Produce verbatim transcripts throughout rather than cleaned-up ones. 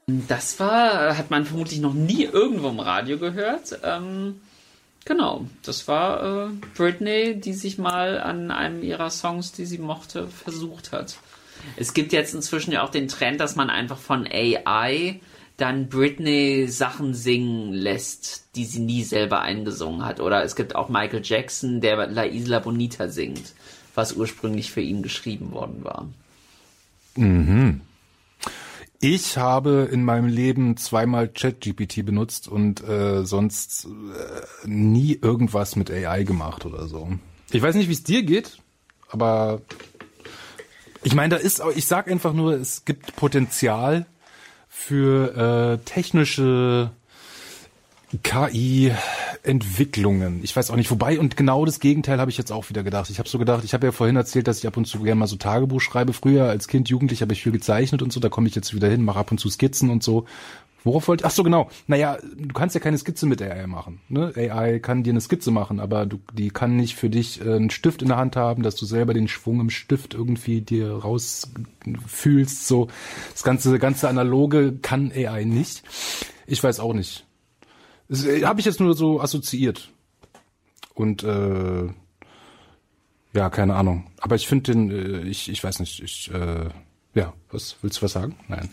Das war, hat man vermutlich noch nie irgendwo im Radio gehört. Ähm, genau, das war äh, Britney, die sich mal an einem ihrer Songs, die sie mochte, versucht hat. Es gibt jetzt inzwischen ja auch den Trend, dass man einfach von A I dann Britney Sachen singen lässt, die sie nie selber eingesungen hat. Oder es gibt auch Michael Jackson, der La Isla Bonita singt, was ursprünglich für ihn geschrieben worden war. Mhm. Ich habe in meinem Leben zweimal ChatGPT benutzt und äh, sonst äh, nie irgendwas mit A I gemacht oder so. Ich weiß nicht, wie es dir geht, aber ich meine, da ist, ich sag einfach nur, es gibt Potenzial für äh, technische K I-Entwicklungen. Ich weiß auch nicht, wobei, und genau das Gegenteil habe ich jetzt auch wieder gedacht. Ich habe so gedacht, ich habe ja vorhin erzählt, dass ich ab und zu gerne mal so Tagebuch schreibe. Früher als Kind, Jugendlich habe ich viel gezeichnet und so, da komme ich jetzt wieder hin, mache ab und zu Skizzen und so. Worauf wollte ich? Ach so, genau. Naja, du kannst ja keine Skizze mit A I machen. Ne? A I kann dir eine Skizze machen, aber du, die kann nicht für dich äh, einen Stift in der Hand haben, dass du selber den Schwung im Stift irgendwie dir rausfühlst. So, das ganze, ganze Analoge kann A I nicht. Ich weiß auch nicht. Das äh, habe ich jetzt nur so assoziiert. Und äh, ja, keine Ahnung. Aber ich finde den, äh, ich, ich weiß nicht, ich, äh, ja, was, willst du was sagen? Nein.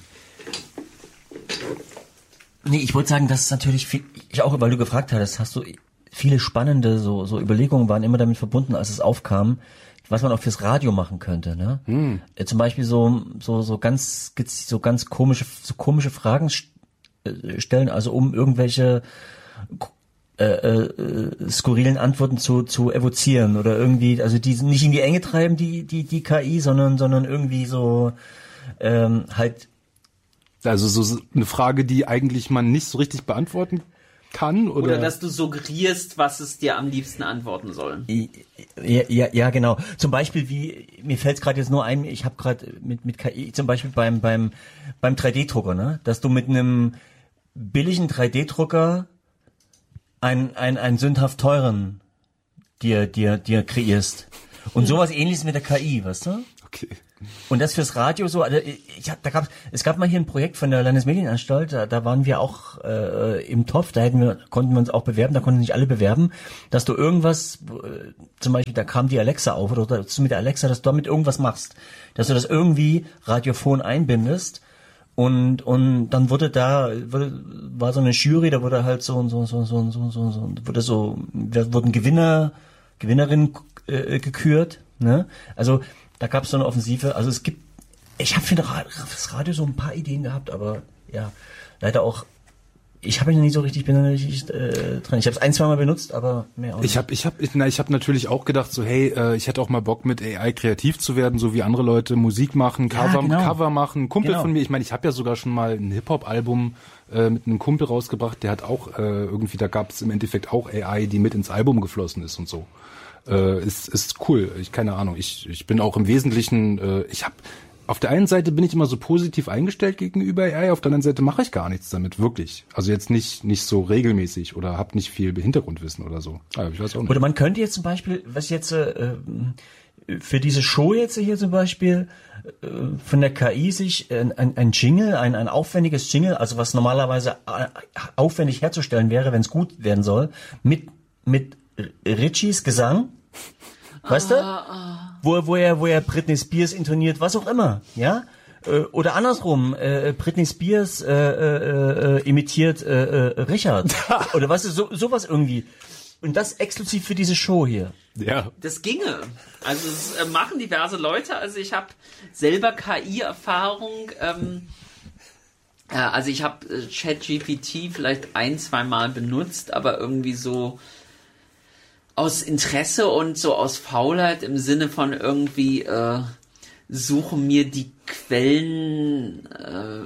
Nee, ich wollte sagen, dass es natürlich viel, ich auch, weil du gefragt hattest, hast du viele spannende so so Überlegungen waren immer damit verbunden, als es aufkam, was man auch fürs Radio machen könnte, ne? Hm. Äh, zum Beispiel so so so ganz so ganz komische so komische Fragen st- äh, stellen, also um irgendwelche äh, äh, skurrilen Antworten zu zu evozieren oder irgendwie, also die nicht in die Enge treiben, die die die K I, sondern sondern irgendwie so ähm, halt. Also so eine Frage, die eigentlich man nicht so richtig beantworten kann, oder? Oder dass du suggerierst, was es dir am liebsten antworten soll. Ja, ja, ja, genau. Zum Beispiel, wie mir fällt es gerade jetzt nur ein, ich habe gerade mit mit K I, zum Beispiel beim beim beim drei D-Drucker, ne, dass du mit einem billigen drei D-Drucker einen ein, ein sündhaft teuren dir dir dir kreierst. Und sowas Ähnliches mit der K I, weißt du? Okay. Und das fürs Radio so, also ich hab, da gab es gab mal hier ein Projekt von der Landesmedienanstalt, da, da waren wir auch äh, im Topf, da hätten wir, konnten wir uns auch bewerben, da konnten sich alle bewerben, dass du irgendwas, äh, zum Beispiel, da kam die Alexa auf, oder dass du mit der Alexa, dass du damit irgendwas machst, dass du das irgendwie radiophon einbindest und und dann wurde da, wurde, war so eine Jury, da wurde halt so so so so so so, so wurde so, da wurden Gewinner, Gewinnerinnen äh, gekürt, ne? Also da gab es so eine Offensive. Also es gibt, ich habe für das Radio so ein paar Ideen gehabt, aber ja, leider auch, ich habe mich noch nie so richtig, bin noch nicht richtig äh, dran. Ich habe es ein, zwei Mal benutzt, aber mehr auch nicht. Ich habe ich hab, ich, na, ich hab natürlich auch gedacht, so hey, äh, ich hätte auch mal Bock mit A I kreativ zu werden, so wie andere Leute Musik machen, Cover, ja, genau. Cover machen. Kumpel genau. von mir, ich meine, ich habe ja sogar schon mal ein Hip-Hop-Album äh, mit einem Kumpel rausgebracht, der hat auch äh, irgendwie, da gab es im Endeffekt auch A I, die mit ins Album geflossen ist und so. Äh, ist ist cool. Ich keine Ahnung. Ich ich bin auch im Wesentlichen. Äh, ich habe auf der einen Seite bin ich immer so positiv eingestellt gegenüber A I, auf der anderen Seite mache ich gar nichts damit wirklich. Also jetzt nicht nicht so regelmäßig oder habe nicht viel Hintergrundwissen oder so. Aber ich weiß auch nicht. Oder man könnte jetzt zum Beispiel, was jetzt äh, für diese Show jetzt hier zum Beispiel äh, von der K I sich ein, ein, ein Jingle, ein ein aufwendiges Jingle, also was normalerweise aufwendig herzustellen wäre, wenn es gut werden soll, mit mit Richies Gesang. Weißt du? Wo, wo er, wo er Britney Spears intoniert, was auch immer, ja? Oder andersrum, äh, Britney Spears äh, äh, äh, imitiert äh, äh, Richard. Oder weißt du, so, sowas irgendwie. Und das exklusiv für diese Show hier. Ja. Das ginge. Also es äh, machen diverse Leute. Also ich habe selber K I-Erfahrung. Ähm, äh, also ich habe äh, ChatGPT vielleicht ein, zwei Mal benutzt, aber irgendwie so aus Interesse und so aus Faulheit im Sinne von irgendwie äh, suche mir die Quellen äh,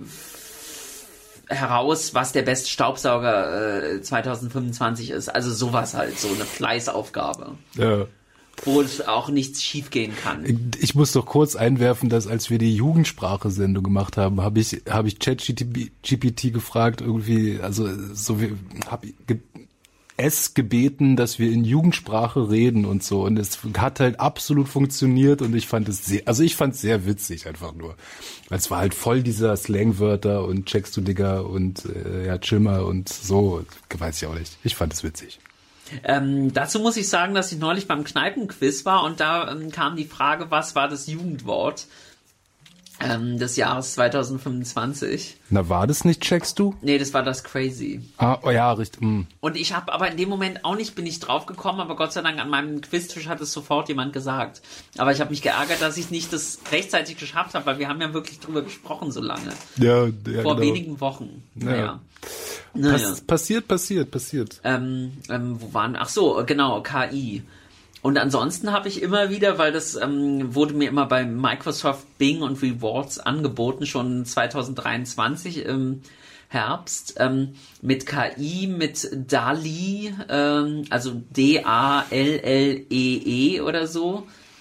heraus, was der beste Staubsauger äh, zwanzig fünfundzwanzig ist. Also sowas halt, so eine Fleißaufgabe. Ja. Wo es auch nichts schiefgehen kann. Ich muss doch kurz einwerfen, dass als wir die Jugendsprache-Sendung gemacht haben, habe ich habe ich ChatGPT gefragt, irgendwie, also so wie habe S gebeten, dass wir in Jugendsprache reden und so. Und es hat halt absolut funktioniert und ich fand es sehr, also ich fand es sehr witzig einfach nur. Weil es war halt voll dieser Slangwörter und checkst du Digga und äh, ja, chill mal und so. Weiß ich auch nicht. Ich fand es witzig. Ähm, dazu muss ich sagen, dass ich neulich beim Kneipenquiz war und da ähm, kam die Frage, was war das Jugendwort ähm, des Jahres zwanzig fünfundzwanzig? Na, war das nicht checkst du? Nee, das war das Crazy. Ah, oh ja, richtig. Mm. Und ich habe aber in dem Moment auch nicht, bin ich drauf gekommen, aber Gott sei Dank an meinem Quiztisch hat es sofort jemand gesagt. Aber ich habe mich geärgert, dass ich nicht das rechtzeitig geschafft habe, weil wir haben ja wirklich drüber gesprochen so lange. Ja, ja Vor genau. wenigen Wochen. Naja. Ja. naja. Pass, passiert, passiert, passiert. Ähm, ähm, wo waren, ach so, genau, K I. Und ansonsten habe ich immer wieder, weil das ähm, wurde mir immer bei Microsoft Bing und Rewards angeboten, schon zwanzig dreiundzwanzig im Herbst, ähm, mit K I, mit DALL-E, ähm, also D A L L E E oder so,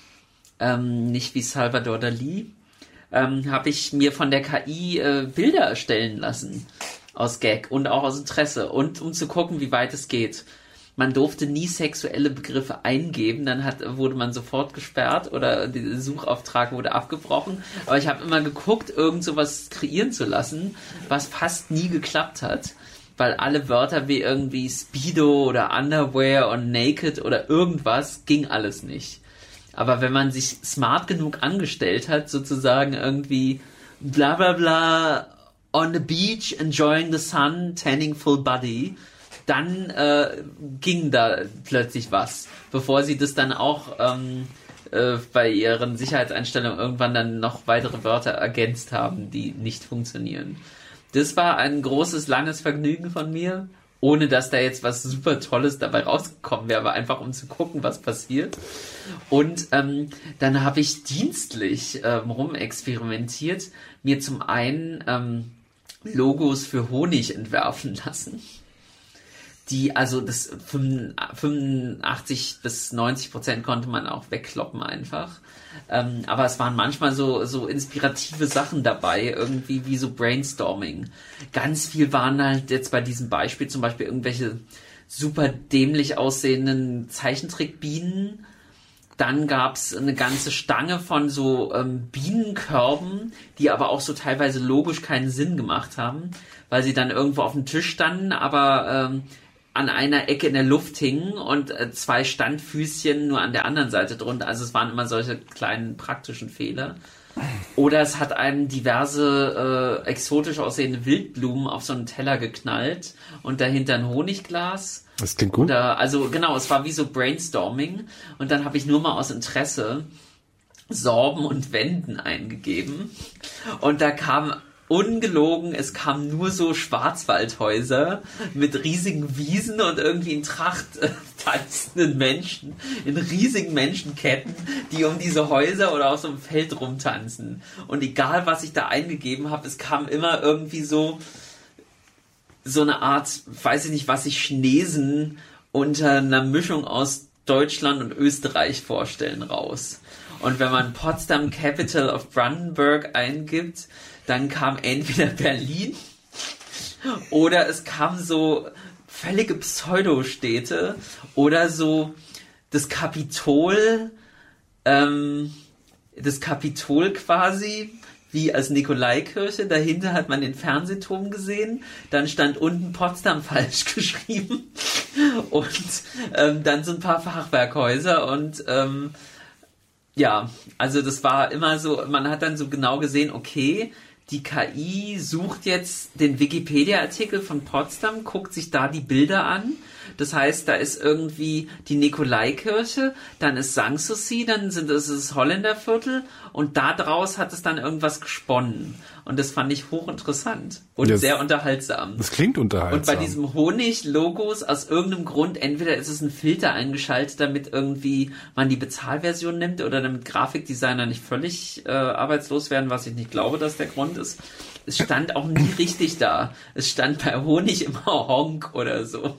ähm, nicht wie Salvador Dalí, ähm, habe ich mir von der K I äh, Bilder erstellen lassen, aus Gag und auch aus Interesse und um zu gucken, wie weit es geht. Man durfte nie sexuelle Begriffe eingeben, dann hat, wurde man sofort gesperrt oder der Suchauftrag wurde abgebrochen. Aber ich habe immer geguckt, irgend sowas kreieren zu lassen, was fast nie geklappt hat, weil alle Wörter wie irgendwie Speedo oder Underwear und Naked oder irgendwas ging alles nicht. Aber wenn man sich smart genug angestellt hat, sozusagen irgendwie bla bla bla on the beach, enjoying the sun, tanning full body, dann äh, ging da plötzlich was, bevor sie das dann auch ähm, äh, bei ihren Sicherheitseinstellungen irgendwann dann noch weitere Wörter ergänzt haben, die nicht funktionieren. Das war ein großes, langes Vergnügen von mir, ohne dass da jetzt was super Tolles dabei rausgekommen wäre, aber einfach um zu gucken, was passiert. Und ähm, dann habe ich dienstlich ähm, rumexperimentiert, mir zum einen ähm, Logos für Honig entwerfen lassen. Die, also das fünfundachtzig bis neunzig Prozent konnte man auch wegkloppen einfach. Ähm, aber es waren manchmal so, so inspirative Sachen dabei, irgendwie wie so Brainstorming. Ganz viel waren halt jetzt bei diesem Beispiel zum Beispiel irgendwelche super dämlich aussehenden Zeichentrickbienen. Dann gab's eine ganze Stange von so ähm, Bienenkörben, die aber auch so teilweise logisch keinen Sinn gemacht haben, weil sie dann irgendwo auf dem Tisch standen, aber ähm, an einer Ecke in der Luft hingen und äh, zwei Standfüßchen nur an der anderen Seite drunter. Also es waren immer solche kleinen praktischen Fehler. Oder es hat einem diverse äh, exotisch aussehende Wildblumen auf so einen Teller geknallt und dahinter ein Honigglas. Das klingt gut. Oder, also genau, es war wie so Brainstorming. Und dann habe ich nur mal aus Interesse Sorben und Wenden eingegeben. Und da kam ungelogen, es kamen nur so Schwarzwaldhäuser mit riesigen Wiesen und irgendwie in Tracht äh, tanzenden Menschen, in riesigen Menschenketten, die um diese Häuser oder auf so einem Feld rumtanzen. Und egal, was ich da eingegeben habe, es kam immer irgendwie so so eine Art, weiß ich nicht, was sich Chinesen unter einer Mischung aus Deutschland und Österreich vorstellen raus. Und wenn man Potsdam Capital of Brandenburg eingibt, dann kam entweder Berlin oder es kam so völlige Pseudostädte oder so das Kapitol, ähm, das Kapitol quasi, wie als Nikolaikirche. Dahinter hat man den Fernsehturm gesehen. Dann stand unten Potsdam falsch geschrieben und ähm, dann so ein paar Fachwerkhäuser und ähm, ja, also das war immer so, man hat dann so genau gesehen, okay, die K I sucht jetzt den Wikipedia-Artikel von Potsdam, guckt sich da die Bilder an. Das heißt, da ist irgendwie die Nikolaikirche, dann ist Sanssouci, dann sind es das Holländerviertel und da draus hat es dann irgendwas gesponnen. Und das fand ich hochinteressant und das, sehr unterhaltsam. Das klingt unterhaltsam. Und bei diesem Honig-Logos, aus irgendeinem Grund, entweder ist es ein Filter eingeschaltet, damit irgendwie man die Bezahlversion nimmt oder damit Grafikdesigner nicht völlig äh, arbeitslos werden, was ich nicht glaube, dass der Grund ist. Es stand auch nie richtig da. Es stand bei Honig immer Honk oder so.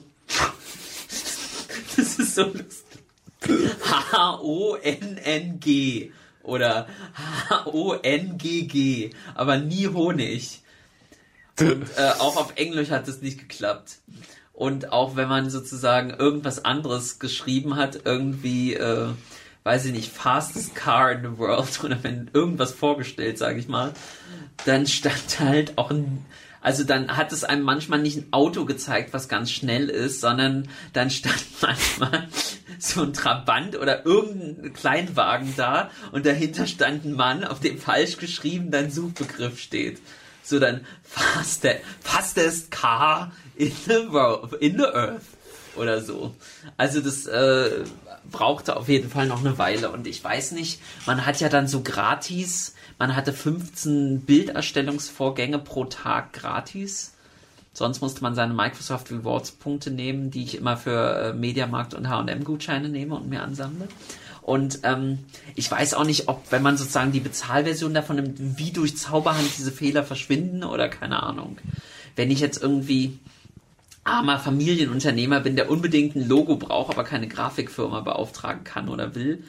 Das ist so lustig. H O N N G oder H O N G G, aber nie Honig. Und äh, auch auf Englisch hat es nicht geklappt. Und auch wenn man sozusagen irgendwas anderes geschrieben hat, irgendwie, äh, weiß ich nicht, fastest car in the world oder wenn irgendwas vorgestellt, sage ich mal, dann stand halt auch ein, also dann hat es einem manchmal nicht ein Auto gezeigt, was ganz schnell ist, sondern dann stand manchmal so ein Trabant oder irgendein Kleinwagen da und dahinter stand ein Mann, auf dem falsch geschrieben dein Suchbegriff steht. So dann fastest, fastest car in the world, in the earth oder so. Also das äh, brauchte auf jeden Fall noch eine Weile und ich weiß nicht, man hat ja dann so gratis, man hatte fünfzehn Bilderstellungsvorgänge pro Tag gratis. Sonst musste man seine Microsoft Rewards Punkte nehmen, die ich immer für äh, Mediamarkt und H und M Gutscheine nehme und mir ansammle. Und ähm, ich weiß auch nicht, ob, wenn man sozusagen die Bezahlversion davon nimmt, wie durch Zauberhand diese Fehler verschwinden oder keine Ahnung. Wenn ich jetzt irgendwie armer Familienunternehmer bin, der unbedingt ein Logo braucht, aber keine Grafikfirma beauftragen kann oder will,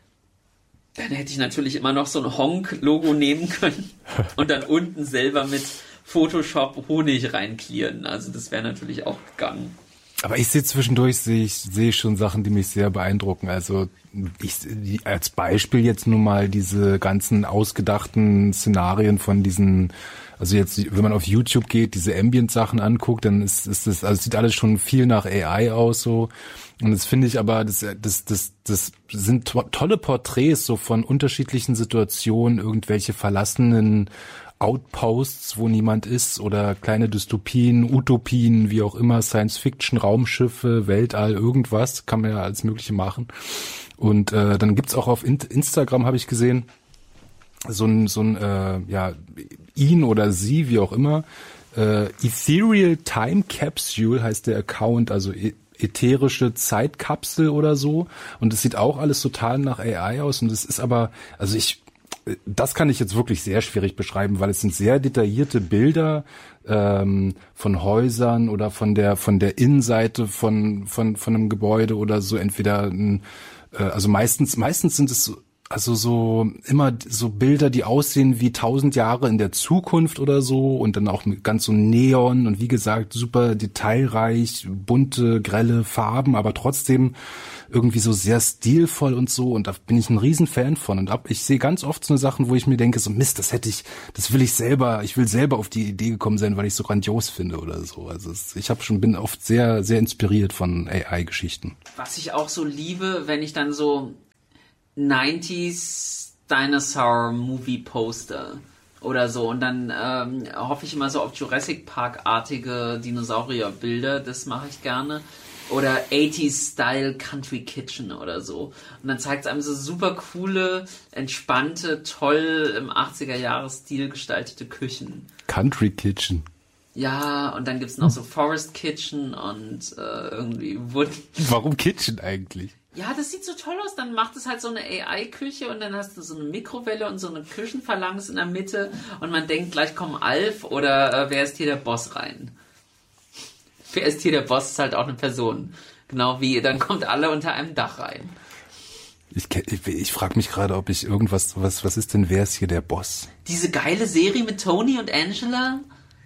dann hätte ich natürlich immer noch so ein Honk-Logo nehmen können und dann unten selber mit Photoshop Honig reinklieren. Also das wäre natürlich auch gegangen. Aber ich sehe zwischendurch, sehe ich, sehe schon Sachen, die mich sehr beeindrucken. Also ich, als Beispiel jetzt nur mal diese ganzen ausgedachten Szenarien von diesen, also jetzt, wenn man auf YouTube geht, diese Ambient-Sachen anguckt, dann ist, ist das, also sieht alles schon viel nach A I aus, so. Und das finde ich aber, das, das, das, das sind to- tolle Porträts so von unterschiedlichen Situationen, irgendwelche verlassenen Outposts, wo niemand ist, oder kleine Dystopien, Utopien, wie auch immer, Science-Fiction, Raumschiffe, Weltall, irgendwas, kann man ja alles Mögliche machen. Und äh, dann gibt's auch auf In- Instagram, habe ich gesehen, so ein, so ein äh, ja, ihn oder sie, wie auch immer, äh, Ethereal Time Capsule heißt der Account, also e- ätherische Zeitkapsel oder so. Und es sieht auch alles total nach A I aus. Und es ist aber, also ich das kann ich jetzt wirklich sehr schwierig beschreiben, weil es sind sehr detaillierte Bilder ähm, von Häusern oder von der von der Innenseite von von von einem Gebäude oder so, entweder ein, äh, also meistens meistens sind es so, also so immer so Bilder, die aussehen wie tausend Jahre in der Zukunft oder so, und dann auch mit ganz so Neon und wie gesagt super detailreich, bunte, grelle Farben, aber trotzdem irgendwie so sehr stilvoll und so, und da bin ich ein riesen Fan von. Und ab, ich sehe ganz oft so Sachen, wo ich mir denke, so Mist, das hätte ich, das will ich selber, ich will selber auf die Idee gekommen sein, weil ich es so grandios finde oder so. Also es, ich habe schon, bin oft sehr, sehr inspiriert von A I-Geschichten. Was ich auch so liebe, wenn ich dann so nineties Dinosaur Movie Poster oder so, und dann ähm, hoffe ich immer so auf Jurassic Park-artige Dinosaurierbilder, das mache ich gerne. Oder eighties Style Country Kitchen oder so. Und dann zeigt es einem so super coole, entspannte, toll im achtziger-Jahres-Stil gestaltete Küchen. Country Kitchen. Ja, und dann gibt's noch so Forest Kitchen und äh, irgendwie Wood. Warum Kitchen eigentlich? Ja, das sieht so toll aus. Dann macht es halt so eine A I-Küche und dann hast du so eine Mikrowelle und so eine Küchenphalanx in der Mitte und man denkt, gleich kommt Alf oder äh, wer ist hier der Boss rein? Wer ist hier der Boss, ist halt auch eine Person. Genau wie, dann kommt alle unter einem Dach rein. Ich, ich, ich frage mich gerade, ob ich irgendwas, was, was ist denn, wer ist hier der Boss? Diese geile Serie mit Tony und Angela?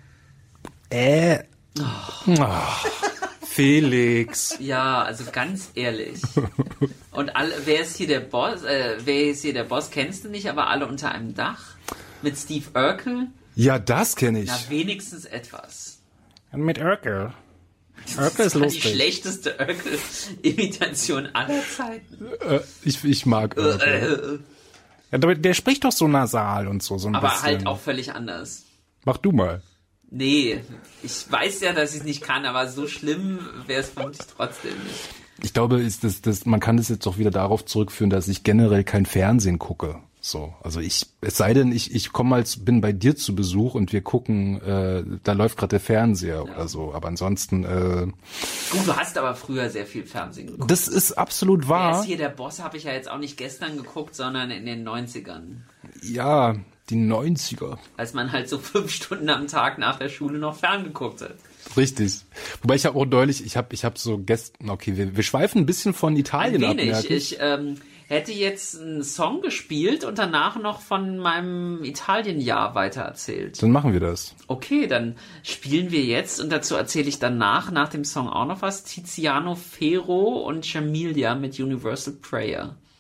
Äh. Oh. Oh. Felix. Ja, also ganz ehrlich. Und alle, wer ist hier der Boss? Äh, wer ist hier der Boss? Kennst du nicht, aber alle unter einem Dach? Mit Steve Urkel? Ja, das kenne ich. Na, wenigstens etwas. Und mit Urkel. Urkel ist lustig. Die schlechteste Urkel-Imitation aller Zeiten. Äh, ich, ich mag Urkel. Ja, der, der spricht doch so nasal und so, so ein aber bisschen. Halt auch völlig anders. Mach du mal. Nee, ich weiß ja, dass ich es nicht kann, aber so schlimm wäre es vermutlich trotzdem nicht. Ich glaube, ist das, das, man kann das jetzt auch wieder darauf zurückführen, dass ich generell kein Fernsehen gucke. So, also ich, es sei denn, ich, ich komme als, bin bei dir zu Besuch und wir gucken, äh, da läuft gerade der Fernseher ja. oder so, aber ansonsten, äh. Gut, du hast aber früher sehr viel Fernsehen geguckt. Das ist absolut wahr. Wer ist hier der Boss, habe ich ja jetzt auch nicht gestern geguckt, sondern in den neunzigern. Ja, die neunziger. Als man halt so fünf Stunden am Tag nach der Schule noch ferngeguckt hat. Richtig. Wobei ich habe auch neulich, ich habe ich habe so gestern, okay, wir, wir schweifen ein bisschen von Italien ein wenig. ab. Ich ähm, hätte jetzt einen Song gespielt und danach noch von meinem Italien-Jahr weitererzählt. Dann machen wir das. Okay, dann spielen wir jetzt und dazu erzähle ich danach, nach dem Song auch noch was, Tiziano Ferro und Jamilia mit Universal Prayer.